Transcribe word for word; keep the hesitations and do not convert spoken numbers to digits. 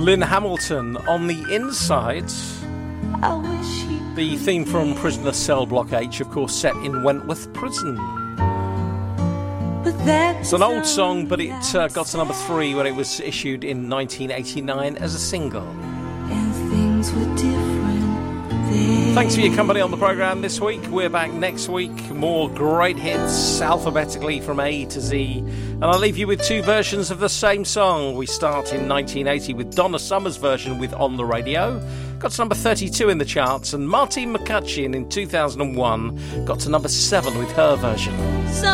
Lynn Hamilton on the inside. The theme from Prisoner Cell Block H, of course, set in Wentworth Prison. It's an old song, but it uh, got to number three when it was issued in nineteen eighty-nine as a single. And things were different then. Thanks for your company on the programme this week. We're back next week. More great hits alphabetically from A to Z. And I'll leave you with two versions of the same song. We start in nineteen eighty with Donna Summer's version with On the Radio. Got to number thirty-two in the charts. And Martine McCutcheon in two thousand one got to number seven with her version.